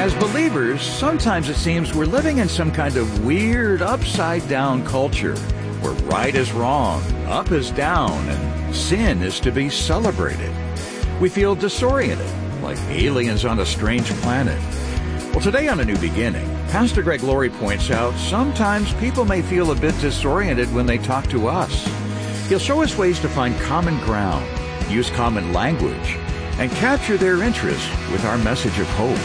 As believers, sometimes it seems we're living in some kind of weird, upside-down culture where right is wrong, up is down, and sin is to be celebrated. We feel disoriented, like aliens on a strange planet. Well, today on A New Beginning, Pastor Greg Laurie points out sometimes people may feel a bit disoriented when they talk to us. He'll show us ways to find common ground, use common language, and capture their interest with our message of hope.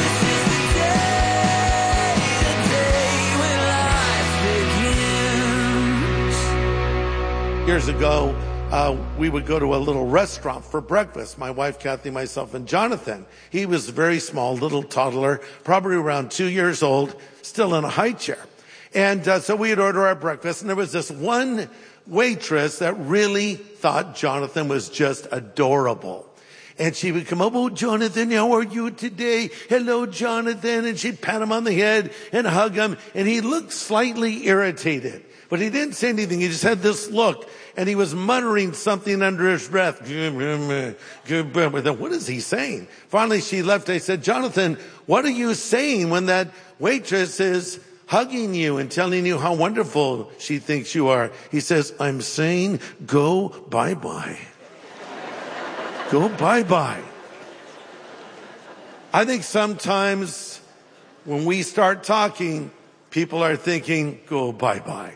Years ago, we would go to a little restaurant for breakfast. My wife, Kathy, myself, and Jonathan. He was a very small, little toddler, probably around 2 years old, still in a high chair. And so we'd order our breakfast, and there was this one waitress that really thought Jonathan was just adorable. And she would come up, "Oh, Jonathan, how are you today? Hello, Jonathan." And she'd pat him on the head and hug him. And he looked slightly irritated. But he didn't say anything. He just had this look. And he was muttering something under his breath. What is he saying? Finally, she left. I said, "Jonathan, what are you saying when that waitress is hugging you and telling you how wonderful she thinks you are?" He says, "I'm saying go bye-bye." Go bye-bye. I think sometimes when we start talking, people are thinking, go bye-bye.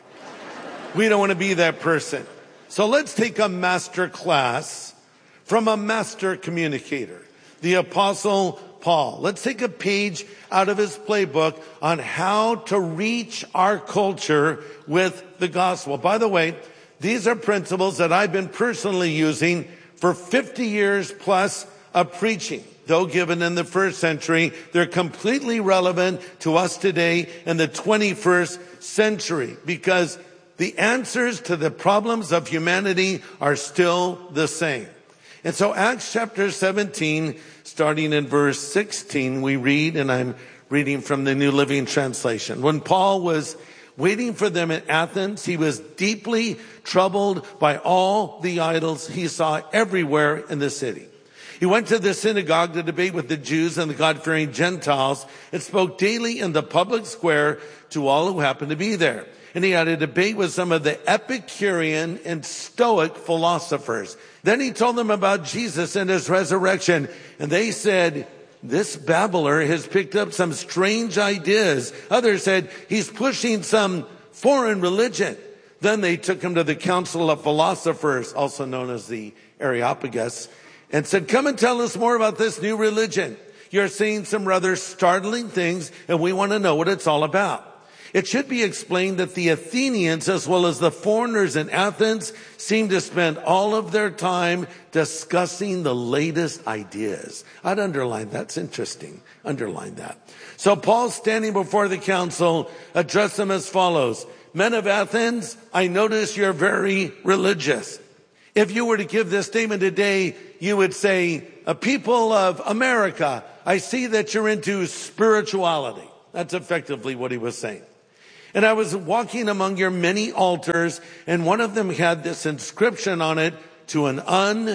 We don't want to be that person. So let's take a master class from a master communicator, the Apostle Paul. Let's take a page out of his playbook on how to reach our culture with the gospel. By the way, these are principles that I've been personally using for 50 years plus of preaching. Though given in the first century, they're completely relevant to us today in the 21st century because the answers to the problems of humanity are still the same. And so Acts chapter 17, starting in verse 16, we read, and I'm reading from the New Living Translation. When Paul was waiting for them in Athens, he was deeply troubled by all the idols he saw everywhere in the city. He went to the synagogue to debate with the Jews and the God-fearing Gentiles and spoke daily in the public square to all who happened to be there. And he had a debate with some of the Epicurean and Stoic philosophers. Then he told them about Jesus and his resurrection. And they said, "This babbler has picked up some strange ideas." Others said, "He's pushing some foreign religion." Then they took him to the Council of Philosophers, also known as the Areopagus, and said, "Come and tell us more about this new religion. You're seeing some rather startling things, and we want to know what it's all about." It should be explained that the Athenians, as well as the foreigners in Athens, seemed to spend all of their time discussing the latest ideas. I'd underline that. It's interesting. Underline that. So Paul, standing before the council, addressed them as follows. "Men of Athens, I notice you're very religious. If you were to give this statement today, you would say, people of America, I see that you're into spirituality." That's effectively what he was saying. "And I was walking among your many altars, and one of them had this inscription on it, 'To an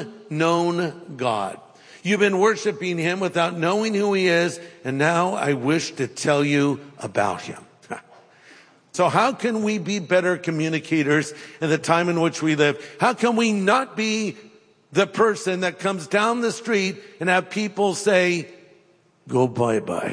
unknown God.' You've been worshiping him without knowing who he is, and now I wish to tell you about him." So how can we be better communicators in the time in which we live? How can we not be the person that comes down the street and have people say, "Go bye-bye"?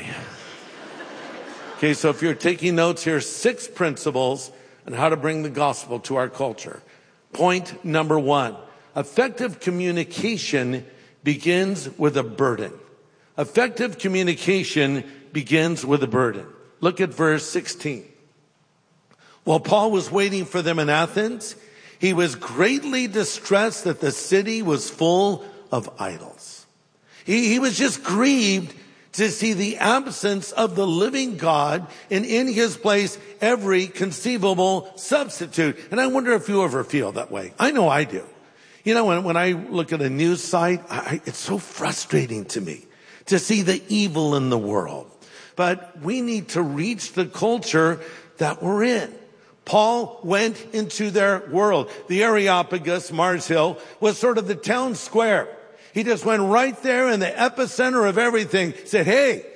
Okay, so if you're taking notes, here's 6 principles on how to bring the gospel to our culture. Point number 1, effective communication begins with a burden. Effective communication begins with a burden. Look at verse 16. While Paul was waiting for them in Athens, he was greatly distressed that the city was full of idols. He was just grieved to see the absence of the living God and in his place every conceivable substitute. And I wonder if you ever feel that way. I know I do. You know, when I look at a news site, it's so frustrating to me to see the evil in the world. But we need to reach the culture that we're in. Paul went into their world. The Areopagus, Mars Hill, was sort of the town square. He just went right there in the epicenter of everything. Said, "Hey,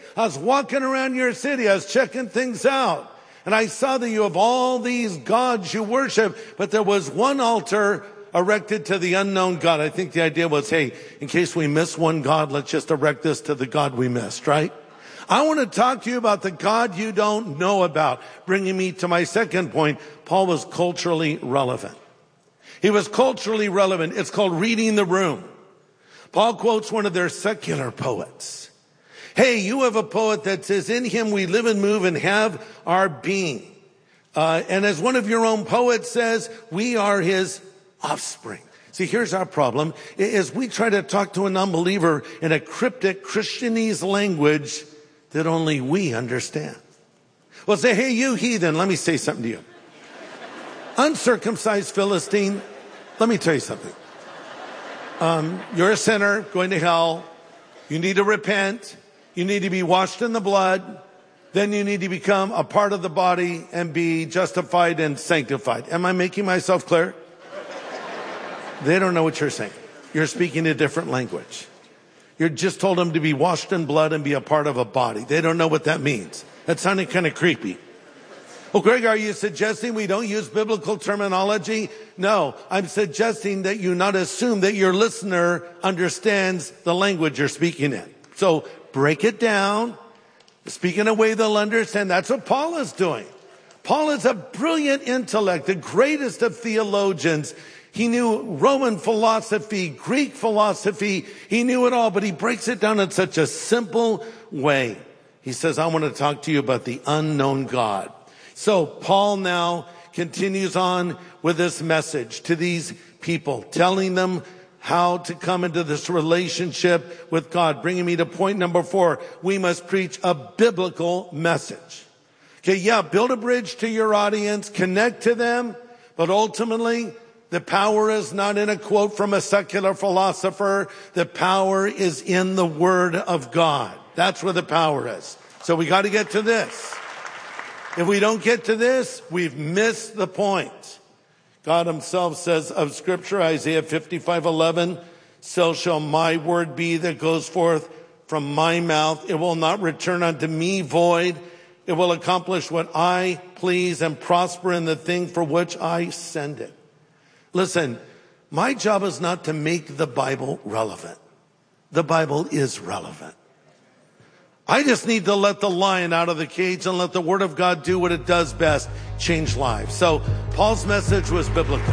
I was walking around your city. I was checking things out. And I saw that you have all these gods you worship, but there was one altar erected to the unknown God. I think the idea was, hey, in case we miss one God, let's just erect this to the God we missed, right? I want to talk to you about the God you don't know about. Bringing me to my second point, Paul was culturally relevant. He was culturally relevant. It's called reading the room. Paul quotes one of their secular poets. Hey, you have a poet that says, in him we live and move and have our being. And as one of your own poets says, we are his offspring. See, here's our problem, is we try to talk to an unbeliever in a cryptic Christianese language that only we understand. Well, say, hey, you heathen, let me say something to you. Uncircumcised Philistine, let me tell you something. You're a sinner going to hell. You need to repent. You need to be washed in the blood. Then you need to become a part of the body and be justified and sanctified. Am I making myself clear? They don't know what you're saying. You're speaking a different language. You just told them to be washed in blood and be a part of a body. They don't know what that means. That sounded kind of creepy. Well, Greg, are you suggesting we don't use biblical terminology? No, I'm suggesting that you not assume that your listener understands the language you're speaking in. So break it down. Speak in a way they'll understand. That's what Paul is doing. Paul is a brilliant intellect, the greatest of theologians. He knew Roman philosophy, Greek philosophy. He knew it all, but he breaks it down in such a simple way. He says, I want to talk to you about the unknown God. So Paul now continues on with this message to these people, telling them how to come into this relationship with God. Bringing me to point number 4. We must preach a biblical message. Okay, yeah, build a bridge to your audience, connect to them, but ultimately, the power is not in a quote from a secular philosopher. The power is in the Word of God. That's where the power is. So we got to get to this. If we don't get to this, we've missed the point. God himself says of Scripture, Isaiah 55:11, so shall my word be that goes forth from my mouth. It will not return unto me void. It will accomplish what I please and prosper in the thing for which I send it. Listen, my job is not to make the Bible relevant. The Bible is relevant. I just need to let the lion out of the cage and let the Word of God do what it does best, change lives. So Paul's message was biblical.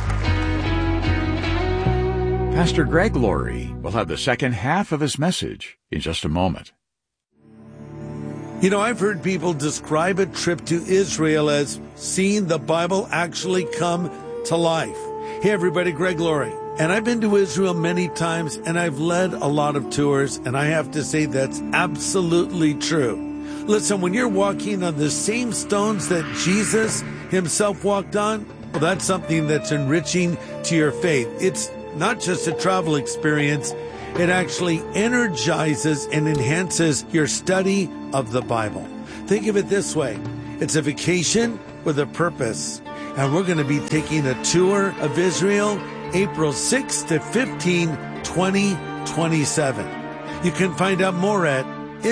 Pastor Greg Laurie will have the second half of his message in just a moment. You know, I've heard people describe a trip to Israel as seeing the Bible actually come to life. Hey everybody, Greg Laurie. And I've been to Israel many times and I've led a lot of tours, and I have to say that's absolutely true. Listen, when you're walking on the same stones that Jesus himself walked on, well, that's something that's enriching to your faith. It's not just a travel experience. It actually energizes and enhances your study of the Bible. Think of it this way. It's a vacation with a purpose. And we're going to be taking a tour of Israel April 6 to 15, 2027. You can find out more at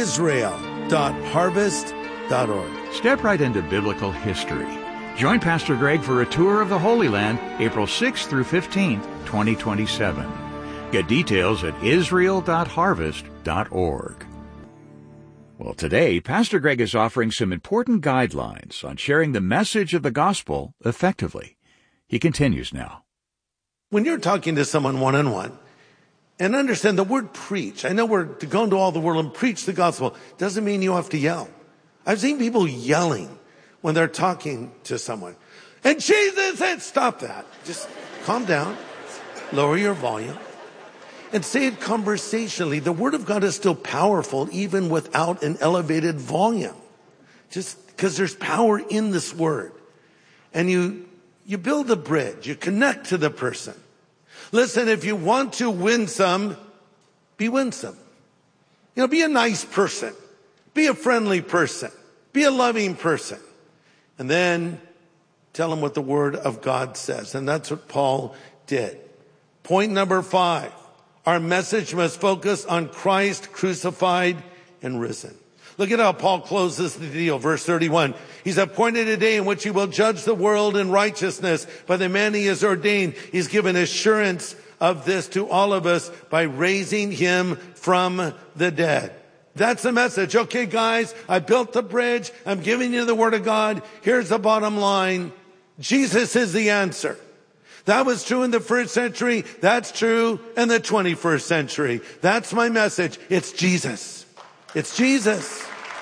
israel.harvest.org. Step right into biblical history. Join Pastor Greg for a tour of the Holy Land April 6th through 15th, 2027. Get details at israel.harvest.org. Well, today, Pastor Greg is offering some important guidelines on sharing the message of the gospel effectively. He continues now. When you're talking to someone one-on-one, and understand the word preach, I know we're to go into all the world and preach the gospel, doesn't mean you have to yell. I've seen people yelling when they're talking to someone. And Jesus said, stop that. Just calm down, lower your volume, and say it conversationally. The Word of God is still powerful even without an elevated volume. Just because there's power in this Word. And you build a bridge. You connect to the person. Listen, if you want to win some, be winsome. You know, be a nice person. Be a friendly person. Be a loving person. And then tell them what the Word of God says. And that's what Paul did. Point number 5. Our message must focus on Christ crucified and risen. Look at how Paul closes the deal. Verse 31. He's appointed a day in which he will judge the world in righteousness by the man he has ordained. He's given assurance of this to all of us by raising him from the dead. That's the message. Okay, guys, I built the bridge. I'm giving you the word of God. Here's the bottom line. Jesus is the answer. That was true in the first century. That's true in the 21st century. That's my message. It's Jesus. It's Jesus.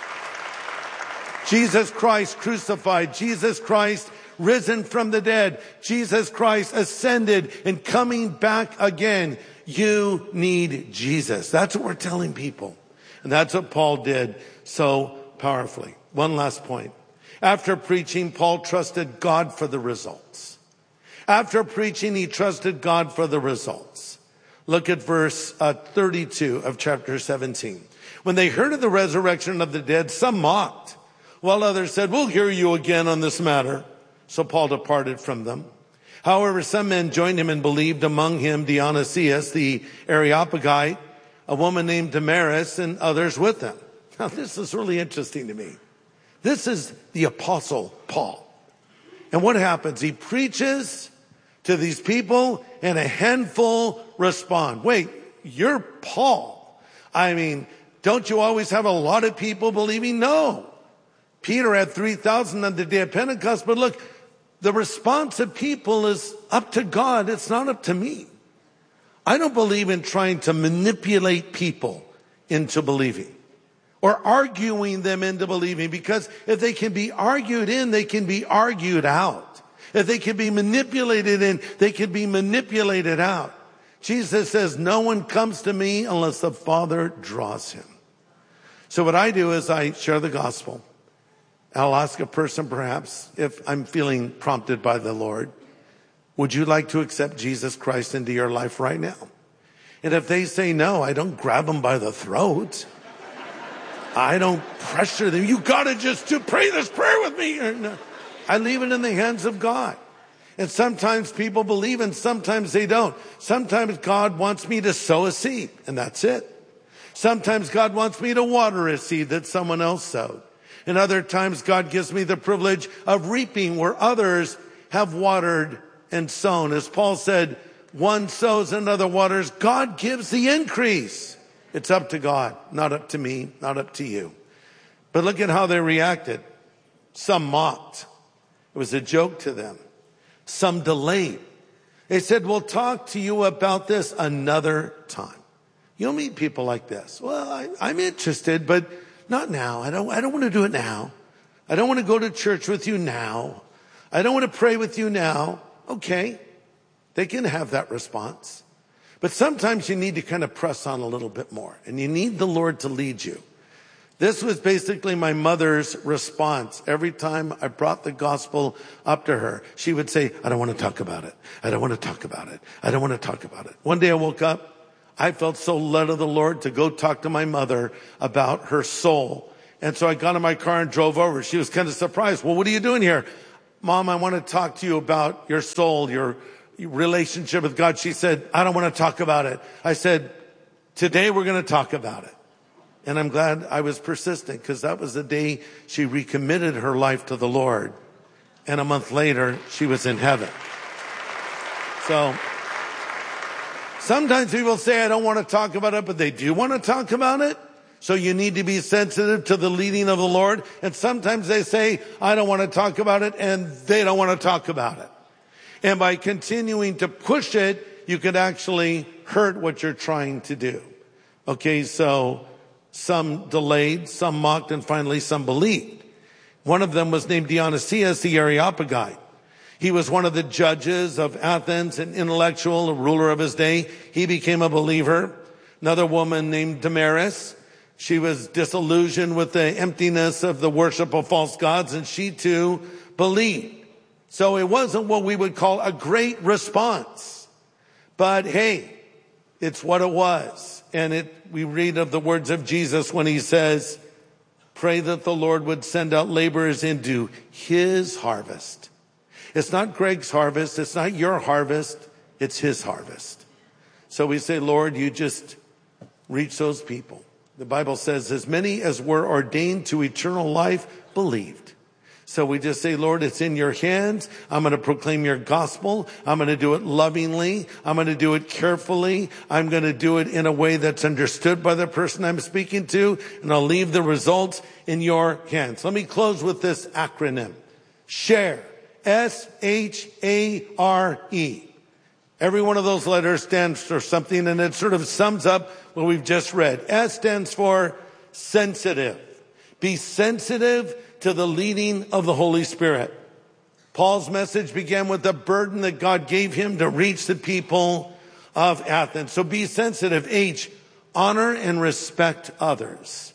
Jesus Christ crucified. Jesus Christ risen from the dead. Jesus Christ ascended and coming back again. You need Jesus. That's what we're telling people. And that's what Paul did so powerfully. One last point. After preaching, Paul trusted God for the results. After preaching, he trusted God for the results. Look at verse 32 of chapter 17. When they heard of the resurrection of the dead, some mocked, while others said, we'll hear you again on this matter. So Paul departed from them. However, some men joined him and believed, among him Dionysius, the Areopagite, a woman named Damaris, and others with them. Now, this is really interesting to me. This is the Apostle Paul. And what happens? He preaches to these people, and a handful respond. Wait, you're Paul. I mean, don't you always have a lot of people believing? No. Peter had 3,000 on the day of Pentecost, but look, the response of people is up to God. It's not up to me. I don't believe in trying to manipulate people into believing or arguing them into believing, because if they can be argued in, they can be argued out. If they can be manipulated in, they can be manipulated out. Jesus says, no one comes to me unless the Father draws him. So what I do is I share the gospel. I'll ask a person, perhaps, if I'm feeling prompted by the Lord, would you like to accept Jesus Christ into your life right now? And if they say no, I don't grab them by the throat. I don't pressure them. You got to just pray this prayer with me. No. I leave it in the hands of God. And sometimes people believe and sometimes they don't. Sometimes God wants me to sow a seed, and that's it. Sometimes God wants me to water a seed that someone else sowed. And other times God gives me the privilege of reaping where others have watered and sown. As Paul said, one sows, another waters. God gives the increase. It's up to God, not up to me, not up to you. But look at how they reacted. Some mocked. It was a joke to them. Some delayed. They said, we'll talk to you about this another time. You'll meet people like this. Well, I'm interested, but not now. I don't want to do it now. I don't want to go to church with you now. I don't want to pray with you now. Okay. They can have that response. But sometimes you need to kind of press on a little bit more, and you need the Lord to lead you. This was basically my mother's response. Every time I brought the gospel up to her, she would say, I don't want to talk about it. I don't want to talk about it. I don't want to talk about it. One day I woke up. I felt so led of the Lord to go talk to my mother about her soul. And so I got in my car and drove over. She was kind of surprised. Well, what are you doing here? Mom, I want to talk to you about your soul, your relationship with God. She said, I don't want to talk about it. I said, today we're going to talk about it. And I'm glad I was persistent, because that was the day she recommitted her life to the Lord. And a month later, she was in heaven. So sometimes people say, I don't want to talk about it, but they do want to talk about it. So you need to be sensitive to the leading of the Lord. And sometimes they say, I don't want to talk about it, and they don't want to talk about it. And by continuing to push it, you could actually hurt what you're trying to do. Okay, so some delayed, some mocked, and finally some believed. One of them was named Dionysius the Areopagite. He was one of the judges of Athens, an intellectual, a ruler of his day. He became a believer. Another woman named Damaris. She was disillusioned with the emptiness of the worship of false gods, and she too believed. So it wasn't what we would call a great response. But hey, it's what it was. And we read of the words of Jesus when he says, pray that the Lord would send out laborers into his harvest. It's not Greg's harvest. It's not your harvest. It's his harvest. So we say, Lord, you just reach those people. The Bible says, as many as were ordained to eternal life believed. So we just say, Lord, it's in your hands. I'm going to proclaim your gospel. I'm going to do it lovingly. I'm going to do it carefully. I'm going to do it in a way that's understood by the person I'm speaking to. And I'll leave the results in your hands. Let me close with this acronym. SHARE. S-H-A-R-E. Every one of those letters stands for something, and it sort of sums up what we've just read. S stands for sensitive. Be sensitive to the leading of the Holy Spirit. Paul's message began with the burden that God gave him to reach the people of Athens. So be sensitive. H, honor and respect others.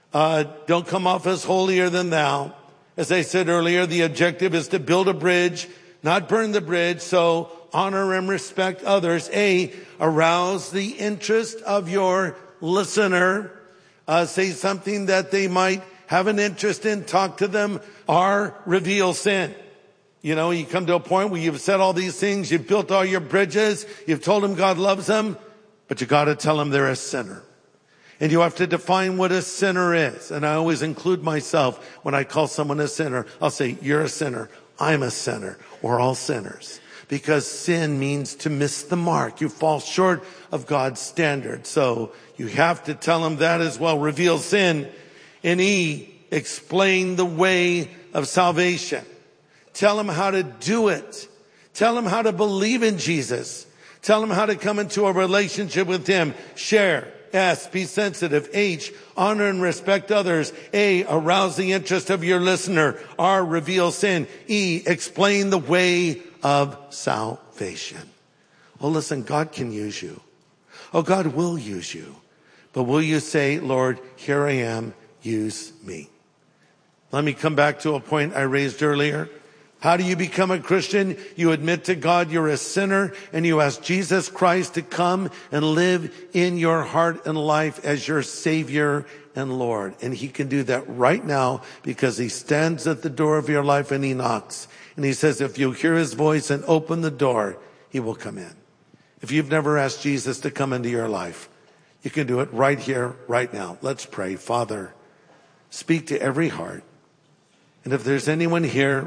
Don't come off as holier than thou. As I said earlier, the objective is to build a bridge, not burn the bridge. So honor and respect others. A, arouse the interest of your listener. Say something that they might have an interest in. Talk to them. R, reveal sin. You know, you come to a point where you've said all these things, you've built all your bridges, you've told them God loves them, but you got to tell them they're a sinner. And you have to define what a sinner is. And I always include myself when I call someone a sinner. I'll say, you're a sinner. I'm a sinner. We're all sinners. Because sin means to miss the mark. You fall short of God's standard. So you have to tell them that as well. Reveal sin. And E, explain the way of salvation. Tell them how to do it. Tell them how to believe in Jesus. Tell them how to come into a relationship with him. Share. S, be sensitive. H, honor and respect others. A, arouse the interest of your listener. R, reveal sin. E, explain the way of salvation. Oh, listen, God can use you. Oh, God will use you. But will you say, Lord, here I am, use me? Let me come back to a point I raised earlier. How do you become a Christian? You admit to God you're a sinner, and you ask Jesus Christ to come and live in your heart and life as your Savior and Lord. And he can do that right now because he stands at the door of your life and he knocks. And he says, if you hear his voice and open the door, he will come in. If you've never asked Jesus to come into your life, you can do it right here, right now. Let's pray. Father, speak to every heart. And if there's anyone here,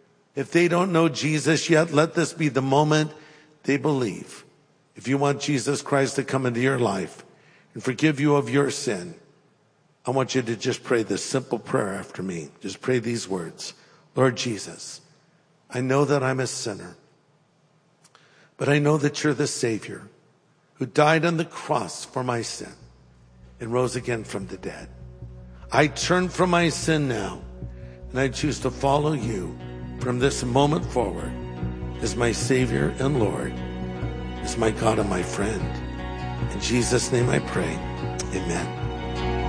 if they don't know Jesus yet, let this be the moment they believe. If you want Jesus Christ to come into your life and forgive you of your sin, I want you to just pray this simple prayer after me. Just pray these words. Lord Jesus, I know that I'm a sinner, but I know that you're the Savior who died on the cross for my sin and rose again from the dead. I turn from my sin now, and I choose to follow you from this moment forward as my Savior and Lord, as my God and my friend. In Jesus' name I pray. Amen.